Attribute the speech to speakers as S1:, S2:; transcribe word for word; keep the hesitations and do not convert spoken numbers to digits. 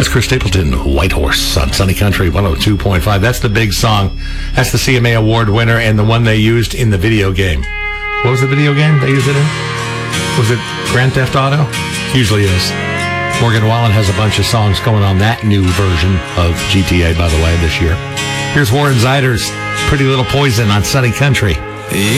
S1: Chris Stapleton, White Horse on Sunny Country one oh two point five. That's the big song. That's the C M A Award winner and the one they used in the video game. What was the video game they used it in? Was it Grand Theft Auto? Usually is. Morgan Wallen has a bunch of songs going on that new version of G T A, by the way, this year. Here's Warren Ziders, Pretty Little Poison on Sunny Country.